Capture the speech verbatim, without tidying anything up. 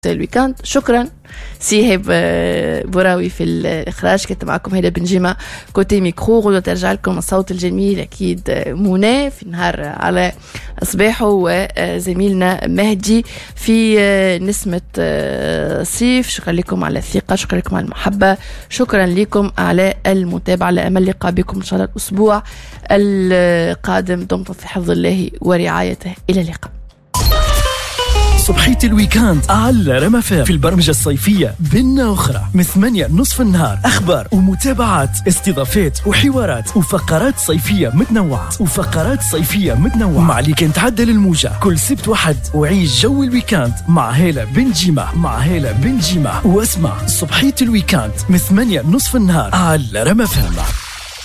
الويكاند. شكرا سي هيب بوراوي في الإخراج، كنت معكم هيدا بنجيمة كوتي ميكرو. غدوة ترجع لكم الصوت الجميل أكيد منى في النهار على صباحه، وزميلنا مهدي في نسمة صيف. شكرا لكم على الثقة، شكرا لكم على المحبة، شكرا لكم على المتابعة. على أمل لقاء بكم إن شاء الله الأسبوع القادم. دمتم في حفظ الله ورعايته، إلى اللقاء. صبحية الويكاند على رما فام في البرمجة الصيفية بيننا أخرى من ثمانية نصف النهار. أخبار ومتابعات، استضافات وحوارات وفقرات صيفية متنوعة وفقرات صيفية متنوعة مع اللي كنت تعدل الموجة كل سبت وحد. وعيش جو الويكاند مع هالة بنجيمة مع هالة بنجيمة واسمع صبحية الويكاند من ثمانية نصف النهار على رما فام.